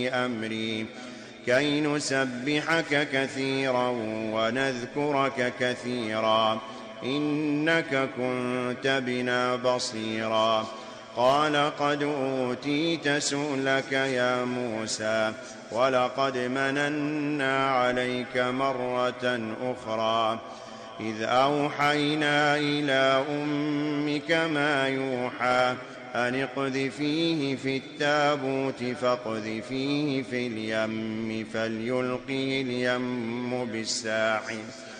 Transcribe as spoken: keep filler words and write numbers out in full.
أمري كي نسبحك كثيرا ونذكرك كثيرا إنك كنت بنا بصيرا قال قد أوتيت سؤلك يا موسى ولقد مننا عليك مرة أخرى إذ أوحينا إلى أمك ما يوحى أن اقذفيه في التابوت فاقذفيه في اليم فليلقه اليم بالساحل